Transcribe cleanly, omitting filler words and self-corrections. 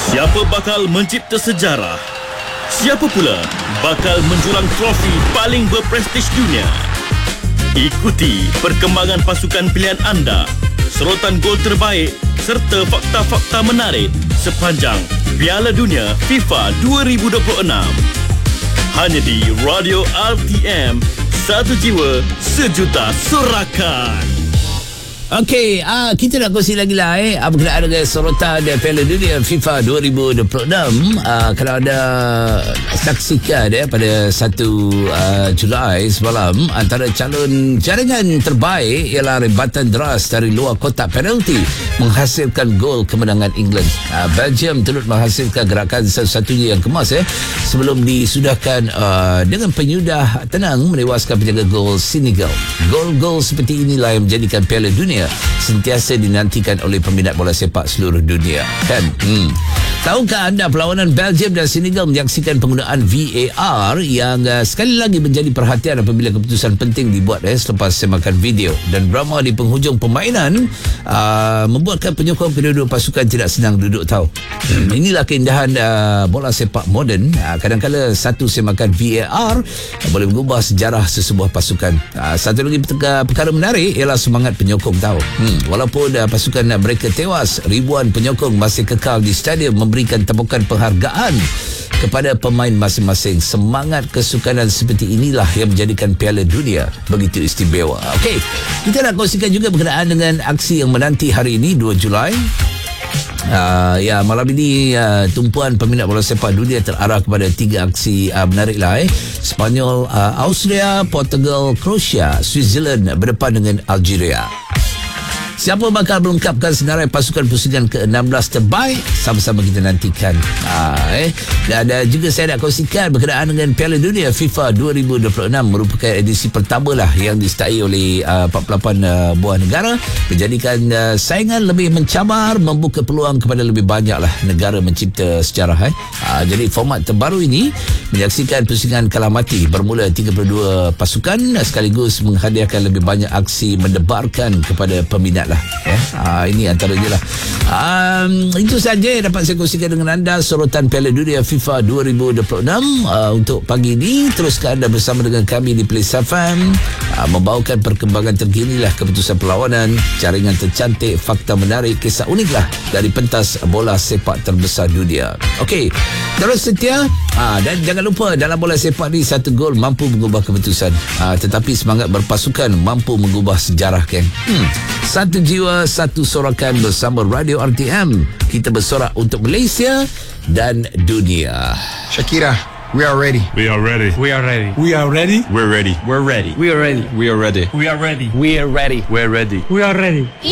Siapa bakal mencipta sejarah? Siapa pula bakal menjulang trofi paling berprestij dunia? Ikuti perkembangan pasukan pilihan anda, serotan gol terbaik serta fakta-fakta menarik sepanjang Piala Dunia FIFA 2026. Hanya di Radio RTM, satu jiwa, sejuta sorakan. Okey, kita nak kongsi lagi lah berkenaan dengan sorotan Piala Dunia FIFA 2026. Kalau ada saksikan pada 1 Julai semalam, antara calon jaringan terbaik ialah rebatan deras dari luar kotak penalti menghasilkan gol kemenangan England. Belgium turut menghasilkan gerakan satu-satunya yang kemas sebelum disudahkan dengan penyudah tenang menewaskan penjaga gol Senegal. Gol-gol seperti inilah yang menjadikan Piala Dunia sentiasa dinantikan oleh peminat bola sepak seluruh dunia, kan? Tahukah anda perlawanan Belgium dan Senegal menyaksikan penggunaan VAR yang sekali lagi menjadi perhatian apabila keputusan penting dibuat selepas semakan video, dan drama di penghujung permainan membuatkan penyokong kedua-dua pasukan tidak senang duduk tahu. Inilah keindahan bola sepak moden. Kadang-kadang satu semakan VAR boleh mengubah sejarah sesebuah pasukan. Satu lagi perkara menarik ialah semangat penyokong tahu. Walaupun pasukan mereka tewas, ribuan penyokong masih kekal di stadium memberikan tepukan penghargaan kepada pemain masing-masing. Semangat kesukanan seperti inilah yang menjadikan Piala Dunia begitu istimewa. Okey, kita nak kongsikan juga berkenaan dengan aksi yang menanti hari ini 2 Julai. Malam ini tumpuan peminat bola sepak dunia terarah kepada 3 aksi menarik lah. Spanyol, Austria, Portugal, Croatia, Switzerland berdepan dengan Algeria. Siapa bakal melengkapkan senarai pasukan pusingan ke-16 terbaik? Sama-sama kita nantikan. Dan juga saya nak kongsikan berkenaan dengan Piala Dunia FIFA 2026 merupakan edisi pertama lah yang disertai oleh 48 buah negara, menjadikan saingan lebih mencabar, membuka peluang kepada lebih banyak lah negara mencipta sejarah. Jadi format terbaru ini menyaksikan pusingan kalah mati bermula 32 pasukan sekaligus menghadiahkan lebih banyak aksi mendebarkan kepada peminat lah. Ini antaranya lah. Itu saja yang dapat saya kongsikan dengan anda sorotan Piala Dunia FIFA 2026 untuk pagi ini. Teruskan anda bersama dengan kami di Play FM, membawakan perkembangan terkini lah, keputusan perlawanan, jaringan tercantik, fakta menarik, kisah unik lah dari pentas bola sepak terbesar dunia. Okey, terus setia dan jangan lupa dalam bola sepak ni satu gol mampu mengubah keputusan, tetapi semangat berpasukan mampu mengubah sejarah, kan? Satu jiwa, satu sorakan bersama Radio RTM. Kita bersorak untuk Malaysia dan dunia. Shakira, we are ready. We are ready. We are ready. We are ready. We're ready. We're ready. We are ready. We are ready. We are ready. We are ready. We're ready. We are ready.